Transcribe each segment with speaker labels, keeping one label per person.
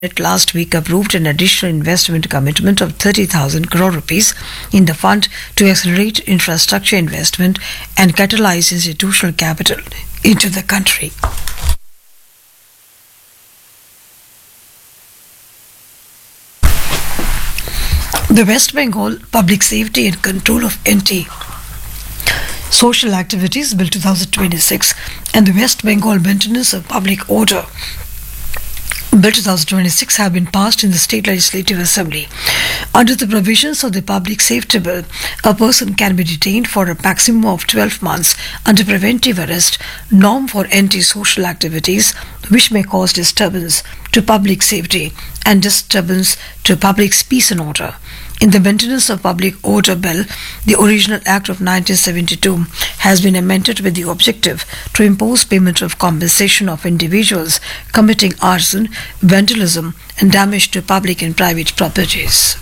Speaker 1: last week approved an additional investment commitment of 30,000 crore rupees in the fund to accelerate infrastructure investment and catalyze institutional capital into the country. The West Bengal Public Safety and Control of Social Activities Bill 2026 and the West Bengal Maintenance of Public Order Bill 2026 have been passed in the State Legislative Assembly. Under the provisions of the Public Safety Bill, a person can be detained for a maximum of 12 months under preventive arrest, norm for anti-social activities which may cause disturbance to public safety and disturbance to public peace and order. In the Maintenance of Public Order Bill, the original Act of 1972 has been amended with the objective to impose payment of compensation of individuals committing arson, vandalism and damage to public and private properties.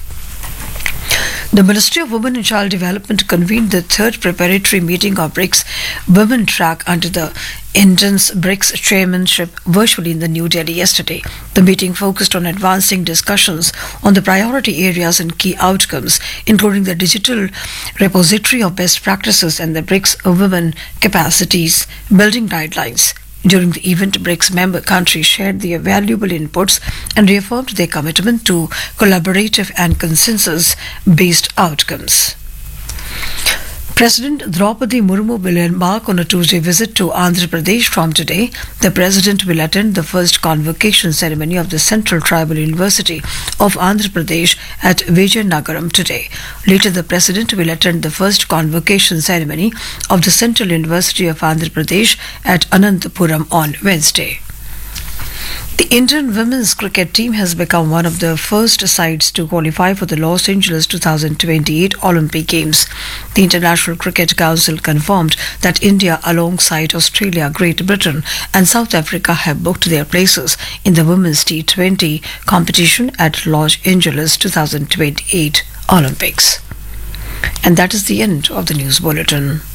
Speaker 1: The Ministry of Women and Child Development convened the third preparatory meeting of BRICS Women Track under the Indians BRICS chairmanship virtually in the New Delhi yesterday. The meeting focused on advancing discussions on the priority areas and key outcomes, including the digital repository of best practices and the BRICS women capacities building guidelines. During the event, BRICS member countries shared their valuable inputs and reaffirmed their commitment to collaborative and consensus-based outcomes. President Draupadi Murmu will embark on a Tuesday visit to Andhra Pradesh from today. The President will attend the first convocation ceremony of the Central Tribal University of Andhra Pradesh at Vijayanagaram today. Later, the President will attend the first convocation ceremony of the Central University of Andhra Pradesh at Anantapuram on Wednesday. The Indian women's cricket team has become one of the first sides to qualify for the Los Angeles 2028 Olympic Games. The International Cricket Council confirmed that India, alongside Australia, Great Britain and South Africa, have booked their places in the women's T20 competition at Los Angeles 2028 Olympics. And that is the end of the news bulletin.